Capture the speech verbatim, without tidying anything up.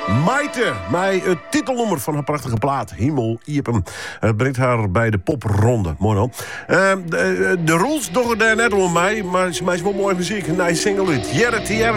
Maite, mij het titelnummer van haar prachtige plaat, Himmel Iepen. Het brengt haar bij de popronde. Mooi dan. Uh, de, de rules doen er net om mij, maar het is wel mooi muziek. Een nice single uit. Jerry